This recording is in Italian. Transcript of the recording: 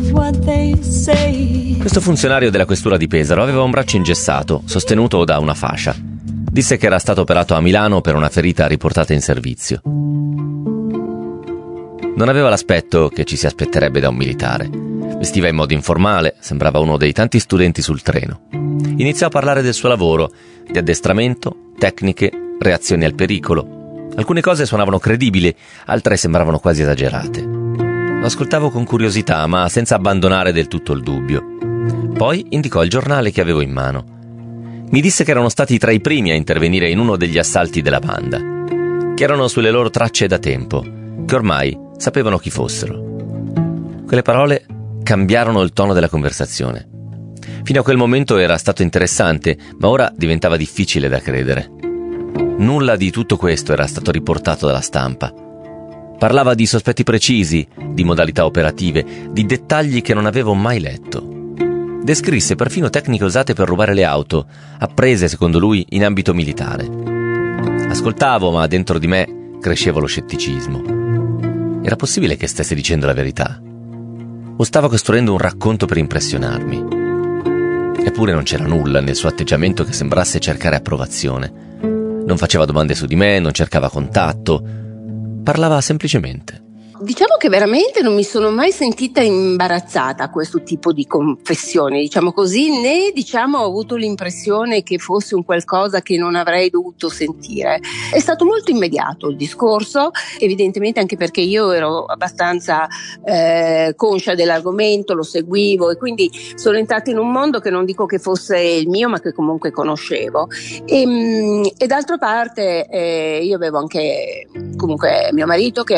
Questo funzionario della questura di Pesaro aveva un braccio ingessato, sostenuto da una fascia. Disse che era stato operato a Milano per una ferita riportata in servizio. Non aveva l'aspetto che ci si aspetterebbe da un militare. Vestiva in modo informale, sembrava uno dei tanti studenti sul treno. Iniziò a parlare del suo lavoro, di addestramento, tecniche, reazioni al pericolo. Alcune cose suonavano credibili, altre sembravano quasi esagerate. Lo ascoltavo con curiosità, ma senza abbandonare del tutto il dubbio. Poi indicò il giornale che avevo in mano. Mi disse che erano stati tra i primi a intervenire in uno degli assalti della banda, che erano sulle loro tracce da tempo, che ormai sapevano chi fossero. Quelle parole cambiarono il tono della conversazione. Fino a quel momento era stato interessante, ma ora diventava difficile da credere. Nulla di tutto questo era stato riportato dalla stampa. Parlava di sospetti precisi, di modalità operative, di dettagli che non avevo mai letto. Descrisse perfino tecniche usate per rubare le auto, apprese, secondo lui, in ambito militare. Ascoltavo, ma dentro di me cresceva lo scetticismo. Era possibile che stesse dicendo la verità? O stava costruendo un racconto per impressionarmi? Eppure non c'era nulla nel suo atteggiamento che sembrasse cercare approvazione. Non faceva domande su di me, non cercava contatto. Parlava semplicemente. Diciamo che veramente non mi sono mai sentita imbarazzata a questo tipo di confessioni, diciamo così, né ho avuto l'impressione che fosse un qualcosa che non avrei dovuto sentire. È stato molto immediato il discorso, evidentemente anche perché io ero abbastanza conscia dell'argomento, lo seguivo e quindi sono entrata in un mondo che non dico che fosse il mio, ma che comunque conoscevo. E d'altra parte io avevo anche comunque mio marito che